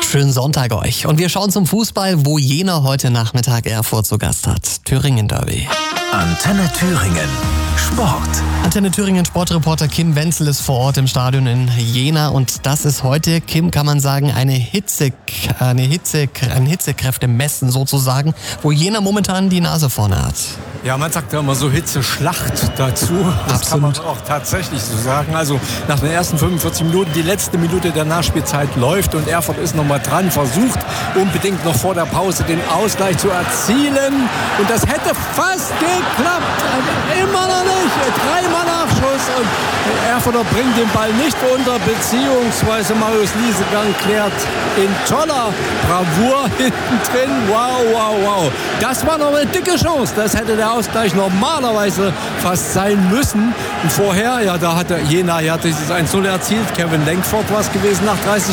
Schönen Sonntag euch. Und wir schauen zum Fußball, wo Jena heute Nachmittag Erfurt zu Gast hat. Thüringen Derby. Antenne Thüringen. Sport. Antenne Thüringen Sportreporter Kim Wenzel ist vor Ort im Stadion in Jena und das ist heute, Kim, kann man sagen, ein Hitzekräftemessen sozusagen, wo Jena momentan die Nase vorne hat. Ja, man sagt ja immer so Hitzeschlacht dazu. Das Absolut. kann man auch tatsächlich so sagen. Also nach den ersten 45 Minuten, die letzte Minute der Nachspielzeit läuft und Erfurt ist nochmal dran, versucht unbedingt noch vor der Pause den Ausgleich zu erzielen. Und das hätte fast geklappt. Aber immer noch nicht. Dreimal Nachschuss und der Erfurter bringt den Ball nicht unter, beziehungsweise Marius Liesegang klärt in toller Bravour hinten drin. Wow, wow, wow. Das war noch eine dicke Chance. Das hätte der Ausgleich normalerweise fast sein müssen. Und vorher, ja, da hatte Jena ja dieses 1-0 erzielt. Kevin Lenkford war es gewesen nach 30